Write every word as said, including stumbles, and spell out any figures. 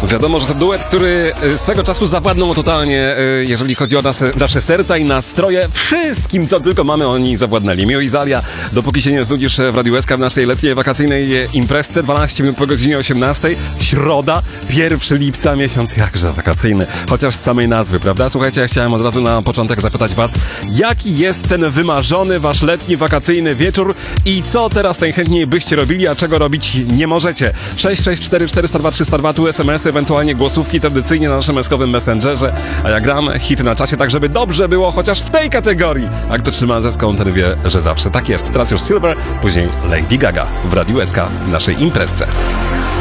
Wiadomo, że to duet, który swego czasu zawładnął totalnie, jeżeli chodzi o nasze, nasze serca i nastroje. Wszystkim, co tylko mamy, oni zawładnęli. Mio i Zalia, dopóki się nie znudzisz w Radiu S K w naszej letniej wakacyjnej imprezce, dwanaście minut po godzinie osiemnastej, środa, pierwszego lipca, miesiąc jakże wakacyjny, chociaż z samej nazwy, prawda? Słuchajcie, ja chciałem od razu na początek zapytać was, jaki jest ten wymarzony wasz letni, wakacyjny wieczór i co teraz najchętniej byście robili, a czego robić nie możecie? sześć sześć cztery cztery zero dwa trzy zero dwa, tu es em esy, ewentualnie głosówki tradycyjnie na naszym eskowym messengerze, a ja gram hit na czasie, tak żeby dobrze było chociaż w tej kategorii. A kto trzyma ze skąter wie, że zawsze tak jest. Teraz już Silver, później Lady Gaga w Radiu S K w naszej imprezce.